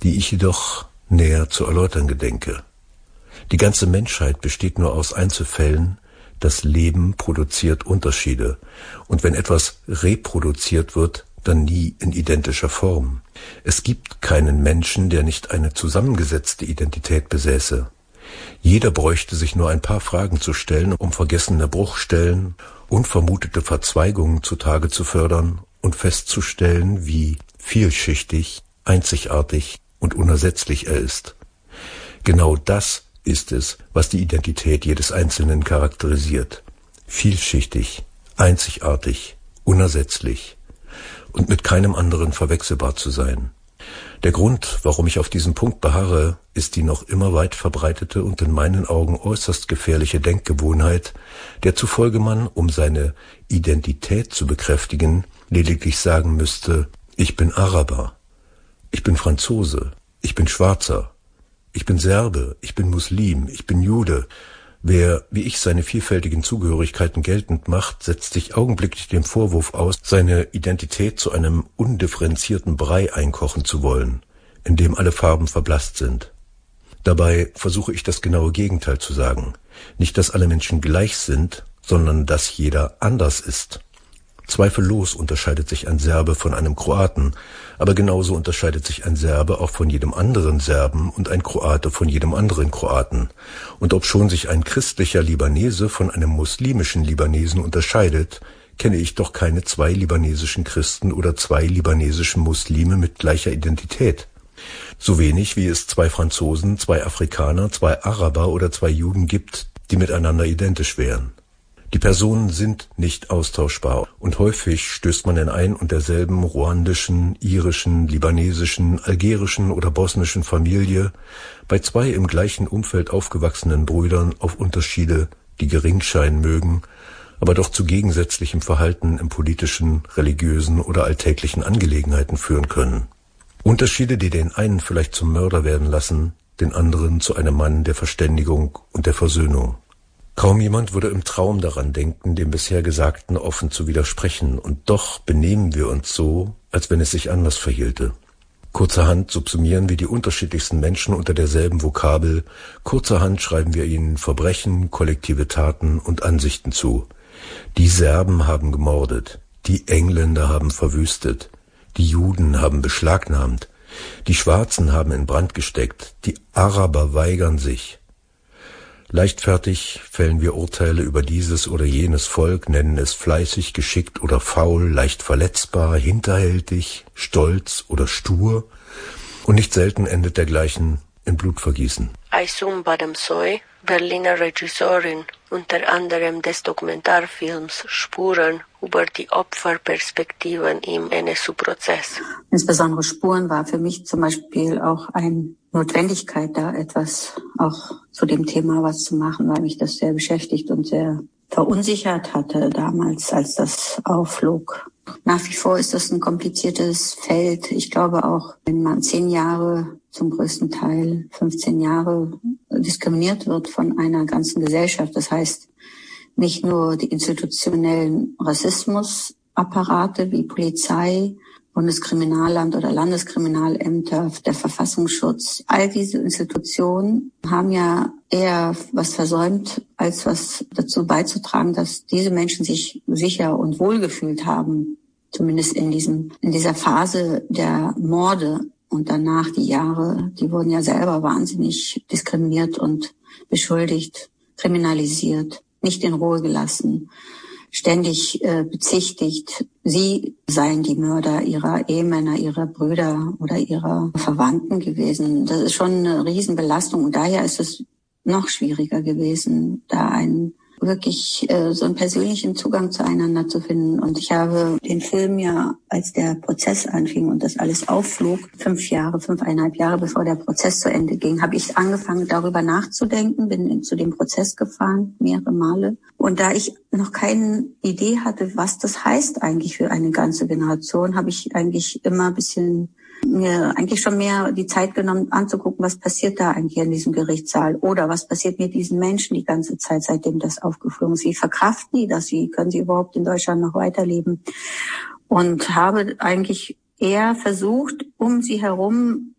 die ich jedoch näher zu erläutern gedenke. Die ganze Menschheit besteht nur aus Einzelfällen, das Leben produziert Unterschiede, und wenn etwas reproduziert wird, dann nie in identischer Form. Es gibt keinen Menschen, der nicht eine zusammengesetzte Identität besäße. Jeder bräuchte sich nur ein paar Fragen zu stellen, um vergessene Bruchstellen, unvermutete Verzweigungen zutage zu fördern und festzustellen, wie vielschichtig, einzigartig und unersetzlich er ist. Genau das ist es, was die Identität jedes Einzelnen charakterisiert. Vielschichtig, einzigartig, unersetzlich und mit keinem anderen verwechselbar zu sein. Der Grund, warum ich auf diesen Punkt beharre, ist die noch immer weit verbreitete und in meinen Augen äußerst gefährliche Denkgewohnheit, der zufolge man, um seine Identität zu bekräftigen, lediglich sagen müsste: Ich bin Araber, ich bin Franzose, ich bin Schwarzer, ich bin Serbe, ich bin Muslim, ich bin Jude. Wer, wie ich, seine vielfältigen Zugehörigkeiten geltend macht, setzt sich augenblicklich dem Vorwurf aus, seine Identität zu einem undifferenzierten Brei einkochen zu wollen, in dem alle Farben verblasst sind. Dabei versuche ich das genaue Gegenteil zu sagen. Nicht, dass alle Menschen gleich sind, sondern dass jeder anders ist. Zweifellos unterscheidet sich ein Serbe von einem Kroaten, aber genauso unterscheidet sich ein Serbe auch von jedem anderen Serben und ein Kroate von jedem anderen Kroaten. Und obschon sich ein christlicher Libanese von einem muslimischen Libanesen unterscheidet, kenne ich doch keine zwei libanesischen Christen oder zwei libanesischen Muslime mit gleicher Identität. So wenig wie es zwei Franzosen, zwei Afrikaner, zwei Araber oder zwei Juden gibt, die miteinander identisch wären. Die Personen sind nicht austauschbar und häufig stößt man in ein und derselben ruandischen, irischen, libanesischen, algerischen oder bosnischen Familie bei zwei im gleichen Umfeld aufgewachsenen Brüdern auf Unterschiede, die gering scheinen mögen, aber doch zu gegensätzlichem Verhalten in politischen, religiösen oder alltäglichen Angelegenheiten führen können. Unterschiede, die den einen vielleicht zum Mörder werden lassen, den anderen zu einem Mann der Verständigung und der Versöhnung. Kaum jemand würde im Traum daran denken, dem bisher Gesagten offen zu widersprechen, und doch benehmen wir uns so, als wenn es sich anders verhielte. Kurzerhand subsumieren wir die unterschiedlichsten Menschen unter derselben Vokabel, kurzerhand schreiben wir ihnen Verbrechen, kollektive Taten und Ansichten zu. Die Serben haben gemordet, die Engländer haben verwüstet, die Juden haben beschlagnahmt, die Schwarzen haben in Brand gesteckt, die Araber weigern sich. Leichtfertig fällen wir Urteile über dieses oder jenes Volk, nennen es fleißig, geschickt oder faul, leicht verletzbar, hinterhältig, stolz oder stur, und nicht selten endet dergleichen in Blutvergießen. Aysun Badamsoy, Berliner Regisseurin, unter anderem des Dokumentarfilms Spuren über die Opferperspektiven im NSU-Prozess. Insbesondere Spuren war für mich zum Beispiel auch eine Notwendigkeit, da etwas auch zu dem Thema was zu machen, weil mich das sehr beschäftigt und sehr verunsichert hatte damals, als das aufflog. Nach wie vor ist das ein kompliziertes Feld. Ich glaube auch, wenn man 10 Jahre, zum größten Teil 15 Jahre diskriminiert wird von einer ganzen Gesellschaft, das heißt nicht nur die institutionellen Rassismusapparate wie Polizei, Bundeskriminalamt oder Landeskriminalämter, der Verfassungsschutz, all diese Institutionen haben ja eher was versäumt, als was dazu beizutragen, dass diese Menschen sich sicher und wohlgefühlt haben, zumindest in dieser Phase der Morde und danach die Jahre, die wurden ja selber wahnsinnig diskriminiert und beschuldigt, kriminalisiert, nicht in Ruhe gelassen, ständig bezichtigt, sie seien die Mörder ihrer Ehemänner, ihrer Brüder oder ihrer Verwandten gewesen. Das ist schon eine Riesenbelastung und daher ist es noch schwieriger gewesen, da wirklich so einen persönlichen Zugang zueinander zu finden. Und ich habe den Film ja, als der Prozess anfing und das alles aufflog, 5,5 Jahre bevor der Prozess zu Ende ging, habe ich angefangen, darüber nachzudenken, bin zu dem Prozess gefahren, mehrere Male. Und da ich noch keine Idee hatte, was das heißt eigentlich für eine ganze Generation, habe ich eigentlich immer ein bisschen mir eigentlich schon mehr die Zeit genommen, anzugucken, was passiert da eigentlich in diesem Gerichtssaal oder was passiert mit diesen Menschen die ganze Zeit, seitdem das aufgeflogen ist. Wie verkraften die das? Wie können sie überhaupt in Deutschland noch weiterleben? Und habe eigentlich eher versucht, um sie herum